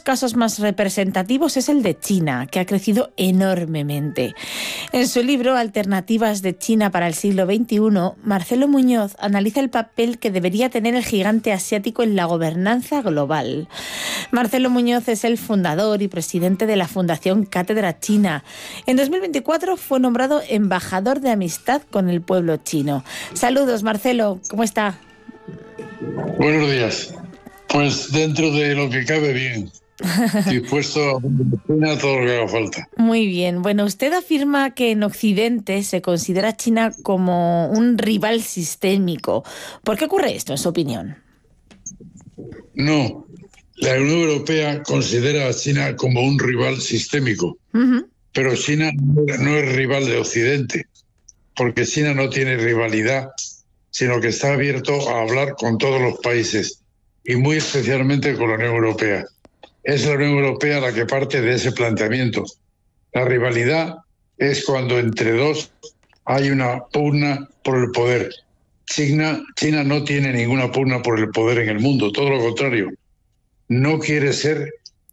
casos más representativos es el de China, que ha crecido enormemente. En su libro Alternativas de China para el siglo XXI, Marcelo Muñoz analiza el papel que debería tener el gigante asiático en la gobernanza global. Marcelo Muñoz es el fundador y presidente de la Fundación Cátedra China. En 2024 fue nombrado embajador de amistad con el pueblo chino. Saludos, Marcelo, ¿cómo está? Buenos días. Pues dentro de lo que cabe, bien. Dispuesto a todo lo que haga falta. Muy bien. Bueno, usted afirma que en Occidente se considera a China como un rival sistémico. ¿Por qué ocurre esto, en su opinión? No. La Unión Europea considera a China como un rival sistémico. Pero China no es rival de Occidente, porque China no tiene rivalidad, sino que está abierto a hablar con todos los países y muy especialmente con la Unión Europea. Es la Unión Europea la que parte de ese planteamiento. La rivalidad es cuando entre dos hay una pugna por el poder. China no tiene ninguna pugna por el poder en el mundo, todo lo contrario. No quiere ser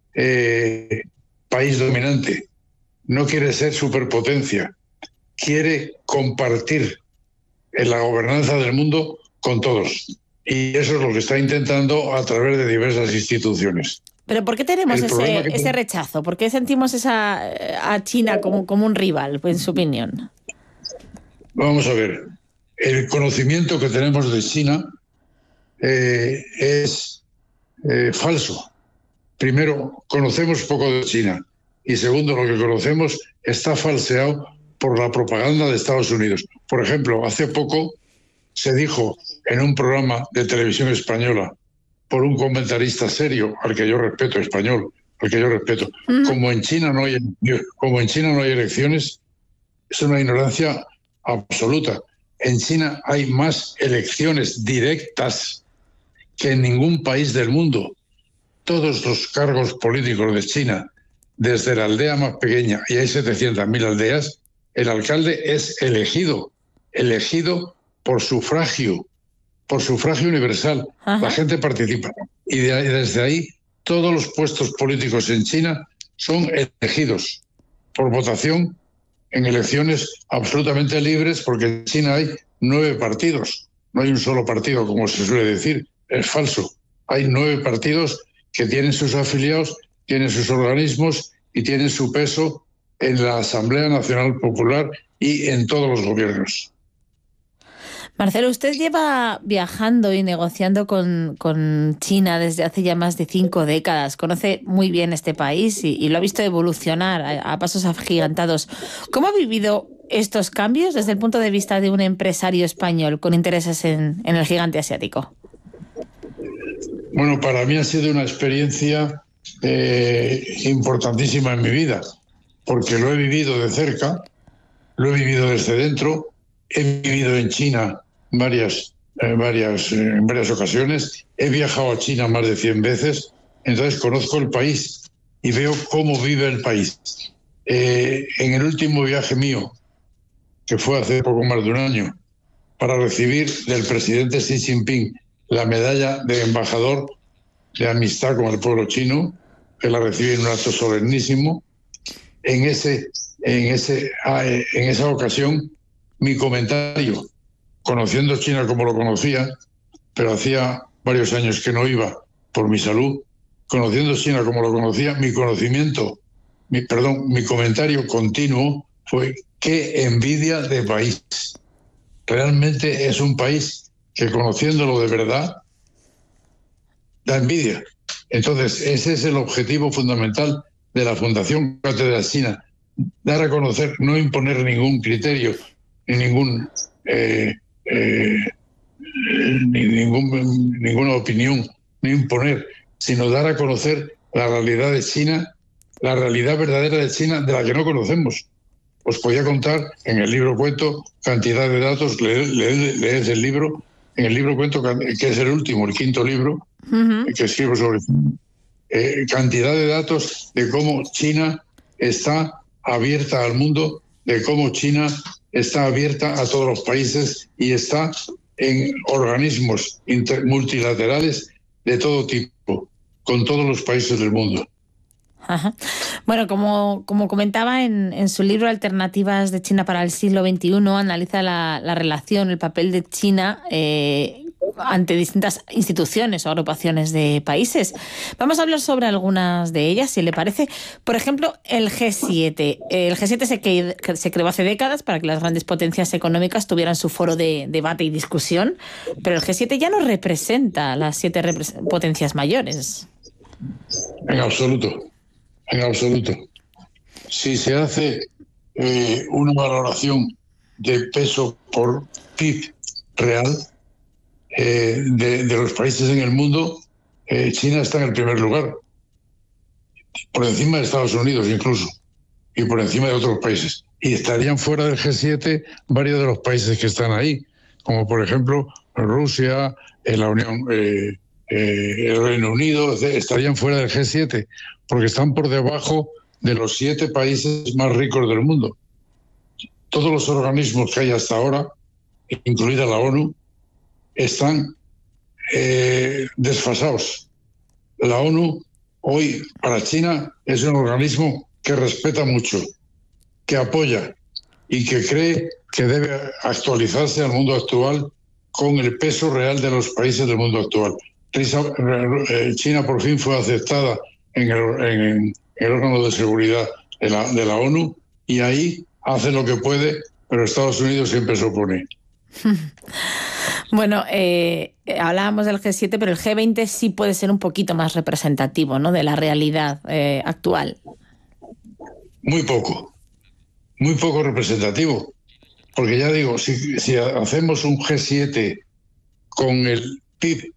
país dominante, no quiere ser superpotencia, quiere compartir en la gobernanza del mundo con todos. Y eso es lo que está intentando a través de diversas instituciones. ¿Pero por qué tenemos ese rechazo? ¿Por qué sentimos a China como un rival, en su opinión? Vamos a ver. El conocimiento que tenemos de China es falso. Primero, conocemos poco de China. Y segundo, lo que conocemos está falseado por la propaganda de Estados Unidos. Por ejemplo, hace poco se dijo en un programa de televisión española por un comentarista serio, al que yo respeto, español, al que yo respeto, como en China no hay elecciones, es una ignorancia absoluta. En China hay más elecciones directas que en ningún país del mundo. Todos los cargos políticos de China, desde la aldea más pequeña, y hay 700.000 aldeas, el alcalde es elegido por sufragio universal. Ajá. La gente participa. Y desde ahí, todos los puestos políticos en China son elegidos por votación en elecciones absolutamente libres, porque en China hay 9 partidos. No hay un solo partido, como se suele decir. Es falso. Hay 9 partidos que tienen sus afiliados, tienen sus organismos y tienen su peso en la Asamblea Nacional Popular y en todos los gobiernos. Marcelo, usted lleva viajando y negociando con China desde hace ya más de 5 décadas. Conoce muy bien este país y lo ha visto evolucionar a pasos agigantados. ¿Cómo ha vivido estos cambios desde el punto de vista de un empresario español con intereses en el gigante asiático? Bueno, para mí ha sido una experiencia importantísima en mi vida, porque lo he vivido de cerca, lo he vivido desde dentro, he vivido en China en varias ocasiones, he viajado a China más de 100 veces, entonces conozco el país y veo cómo vive el país. En el último viaje mío, que fue hace poco más de un año, para recibir del presidente Xi Jinping la medalla de embajador de amistad con el pueblo chino, que la recibí en un acto solemnísimo, en esa ocasión mi comentario, conociendo China como lo conocía, pero hacía varios años que no iba por mi salud, conociendo China como lo conocía, mi comentario continuo fue: qué envidia de país. Realmente es un país que, conociéndolo de verdad, da envidia. Entonces, ese es el objetivo fundamental de la Fundación Cátedra China: dar a conocer, no imponer ningún criterio, ni ninguna opinión, ni imponer, sino dar a conocer la realidad de China, la realidad verdadera de China, de la que no conocemos. Os podía contar en el libro cuento cantidad de datos, leed el libro, en el libro cuento, que es el último, el 5º libro que escribo sobre cantidad de datos de cómo China está abierta al mundo, de cómo China está abierta a todos los países y está en organismos multilaterales de todo tipo, con todos los países del mundo. Ajá. Bueno, como comentaba en su libro Alternativas de China para el siglo XXI, analiza la relación, el papel de China ante distintas instituciones o agrupaciones de países. Vamos a hablar sobre algunas de ellas, si le parece. Por ejemplo, el G7. El G7 se creó hace décadas para que las grandes potencias económicas tuvieran su foro de debate y discusión, pero el G7 ya no representa a las 7 potencias mayores. En absoluto. En absoluto. Si se hace una valoración de peso por PIB real de los países en el mundo, China está en el primer lugar, por encima de Estados Unidos incluso, y por encima de otros países. Y estarían fuera del G7 varios de los países que están ahí, como por ejemplo Rusia, la Unión, el Reino Unido, estarían fuera del G7, porque están por debajo de los 7 países más ricos del mundo. Todos los organismos que hay hasta ahora, incluida la ONU, están desfasados. La ONU hoy para China es un organismo que respeta mucho, que apoya y que cree que debe actualizarse al mundo actual con el peso real de los países del mundo actual. China por fin fue aceptada en el órgano de seguridad de la ONU y ahí hace lo que puede, pero Estados Unidos siempre se opone. Bueno, hablábamos del G7, pero el G20 sí puede ser un poquito más representativo, ¿no?, de la realidad actual. Muy poco representativo, porque ya digo, si hacemos un G7 con el PIB,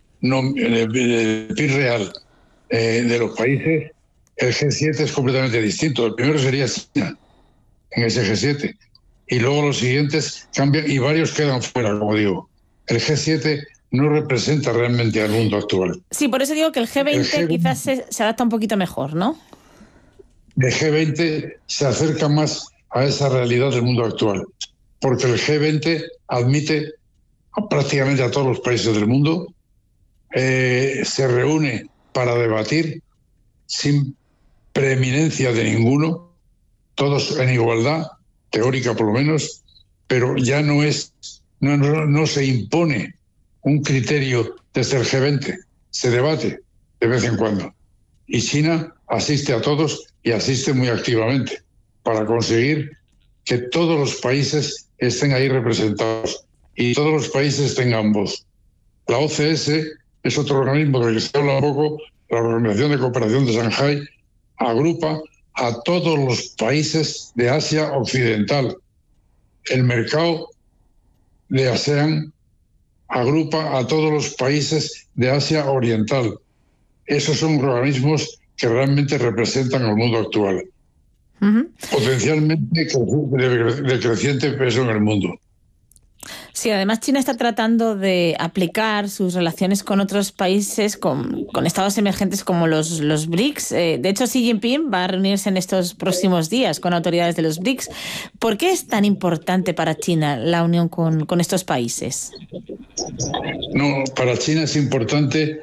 el PIB real de los países, el G7 es completamente distinto. El primero sería China en ese G7 y luego los siguientes cambian y varios quedan fuera, como digo. El G7 no representa realmente al mundo actual. Sí, por eso digo que el G20 quizás se adapta un poquito mejor, ¿no? El G20 se acerca más a esa realidad del mundo actual, porque el G20 admite prácticamente a todos los países del mundo, se reúne para debatir sin preeminencia de ninguno, todos en igualdad, teórica por lo menos, pero ya no se impone un criterio desde el G20, se debate de vez en cuando. Y China asiste a todos y asiste muy activamente para conseguir que todos los países estén ahí representados y todos los países tengan voz. La OCS es otro organismo del que se habla poco, la Organización de Cooperación de Shanghái, agrupa a todos los países de Asia Occidental. El mercado de ASEAN agrupa a todos los países de Asia Oriental. Esos son organismos que realmente representan al mundo actual. Potencialmente de creciente peso en el mundo. Sí, además China está tratando de aplicar sus relaciones con otros países, con estados emergentes como los BRICS. De hecho, Xi Jinping va a reunirse en estos próximos días con autoridades de los BRICS. ¿Por qué es tan importante para China la unión con estos países? No, para China es importante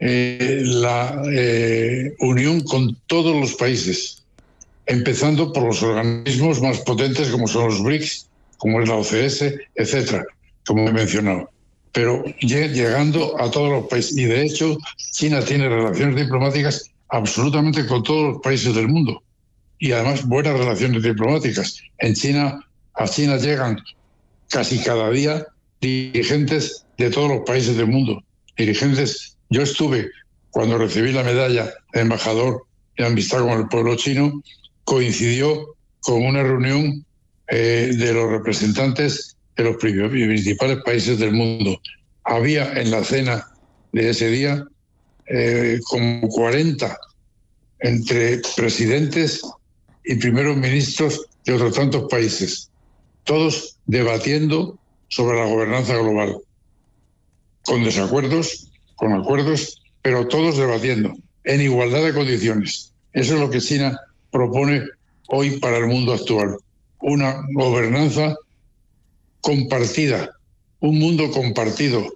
la unión con todos los países, empezando por los organismos más potentes como son los BRICS, como es la OCS, etcétera, como he mencionado. Pero llegando a todos los países. Y de hecho, China tiene relaciones diplomáticas absolutamente con todos los países del mundo. Y además buenas relaciones diplomáticas. A China llegan casi cada día dirigentes de todos los países del mundo. Yo estuve, cuando recibí la medalla de embajador de amistad con el pueblo chino, coincidió con una reunión de los representantes de los principales países del mundo. Había en la cena de ese día como 40 entre presidentes y primeros ministros de otros tantos países, todos debatiendo sobre la gobernanza global, con desacuerdos, con acuerdos, pero todos debatiendo en igualdad de condiciones. Eso es lo que China propone hoy para el mundo actual. Una gobernanza compartida, un mundo compartido,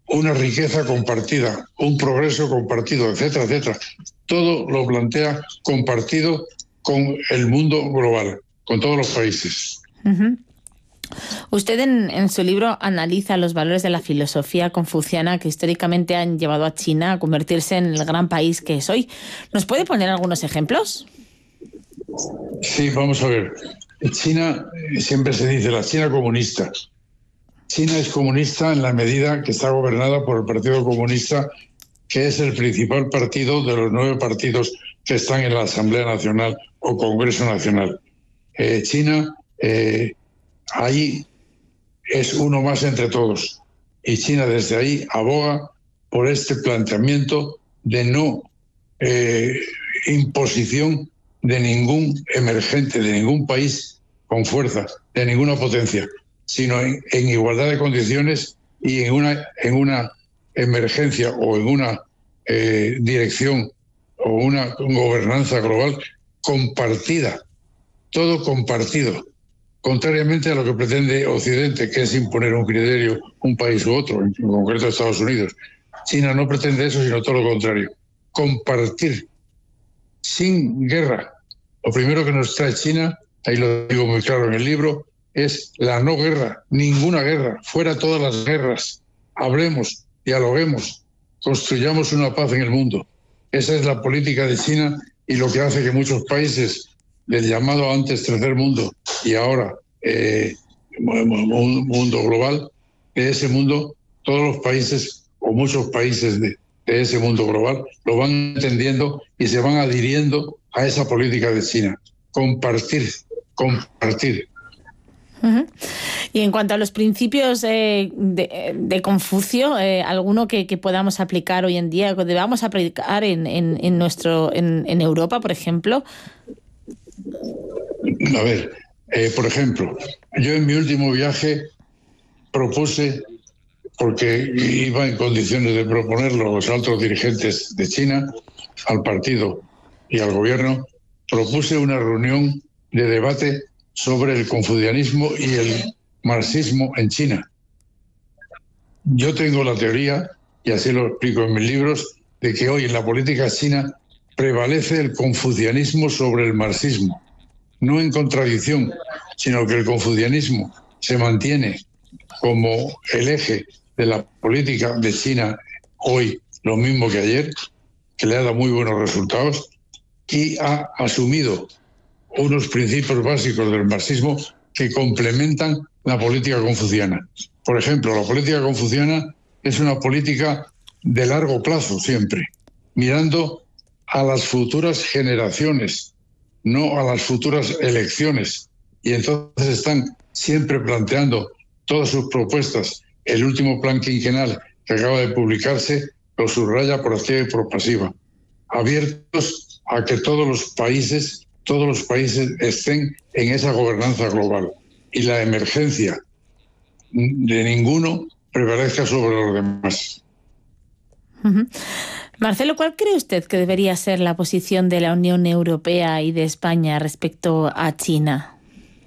una riqueza compartida, un progreso compartido, etcétera, etcétera. Todo lo plantea compartido con el mundo global, con todos los países. Uh-huh. Usted en su libro analiza los valores de la filosofía confuciana que históricamente han llevado a China a convertirse en el gran país que es hoy. ¿Nos puede poner algunos ejemplos? Sí, vamos a ver. China, siempre se dice, la China comunista. China es comunista en la medida que está gobernada por el Partido Comunista, que es el principal partido de los 9 partidos que están en la Asamblea Nacional o Congreso Nacional. China ahí es uno más entre todos. Y China desde ahí aboga por este planteamiento de no imposición de ningún emergente, de ningún país con fuerza, de ninguna potencia, sino en igualdad de condiciones y en una emergencia o en una dirección o una gobernanza global compartida, todo compartido, contrariamente a lo que pretende Occidente, que es imponer un criterio, un país u otro, en concreto Estados Unidos. China no pretende eso, sino todo lo contrario, compartir sin guerra. Lo primero que nos trae China, ahí lo digo muy claro en el libro, es la no guerra, ninguna guerra, fuera todas las guerras. Hablemos, dialoguemos, construyamos una paz en el mundo. Esa es la política de China y lo que hace que muchos países del llamado antes tercer mundo y ahora mundo global, de ese mundo, todos los países o muchos países de ese mundo global lo van entendiendo y se van adhiriendo a esa política de China. Compartir. Uh-huh. Y en cuanto a los principios de Confucio, ¿alguno que podamos aplicar hoy en día, que debamos aplicar en Europa, por ejemplo? A ver, por ejemplo, yo en mi último viaje propuse, porque iba en condiciones de proponerlo a los altos dirigentes de China, al partido y al gobierno, propuse una reunión de debate sobre el confucianismo y el marxismo en China. Yo tengo la teoría, y así lo explico en mis libros, de que hoy en la política china prevalece el confucianismo sobre el marxismo. No en contradicción, sino que el confucianismo se mantiene como el eje de la política de China hoy, lo mismo que ayer, que le ha dado muy buenos resultados, y ha asumido unos principios básicos del marxismo que complementan la política confuciana. Por ejemplo, la política confuciana es una política de largo plazo siempre, mirando a las futuras generaciones, no a las futuras elecciones. Y entonces están siempre planteando todas sus propuestas. El último plan quinquenal que acaba de publicarse lo subraya por activa y por pasiva, abiertos a que todos los países estén en esa gobernanza global y la emergencia de ninguno prevalezca sobre los demás. Uh-huh. Marcelo, ¿cuál cree usted que debería ser la posición de la Unión Europea y de España respecto a China?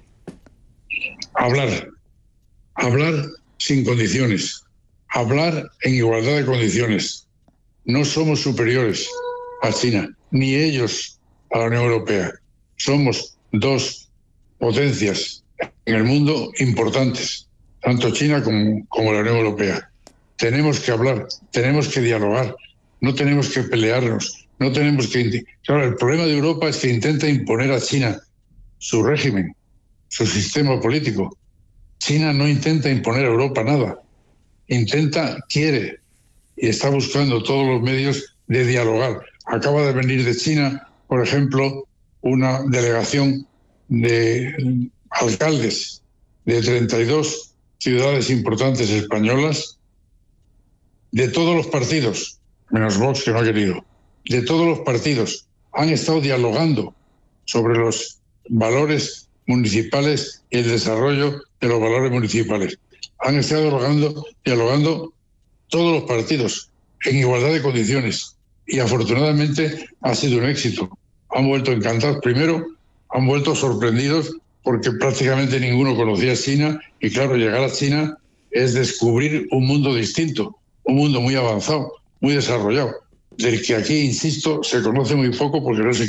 Hablar sin condiciones, hablar en igualdad de condiciones. No somos superiores a China, ni ellos a la Unión Europea. Somos 2 potencias en el mundo importantes, tanto China como la Unión Europea. Tenemos que hablar, tenemos que dialogar, no tenemos que pelearnos, no tenemos que... Claro, el problema de Europa es que intenta imponer a China su régimen, su sistema político. China no intenta imponer a Europa nada. Quiere y está buscando todos los medios de dialogar. Acaba de venir de China, por ejemplo, una delegación de alcaldes de 32 ciudades importantes españolas, de todos los partidos, menos Vox, que no ha querido, de todos los partidos, han estado dialogando sobre los valores municipales y el desarrollo de los valores municipales. Han estado dialogando todos los partidos en igualdad de condiciones y afortunadamente ha sido un éxito. Han vuelto encantados. Primero, han vuelto sorprendidos porque prácticamente ninguno conocía China y claro, llegar a China es descubrir un mundo distinto, un mundo muy avanzado, muy desarrollado, del que aquí, insisto, se conoce muy poco porque no se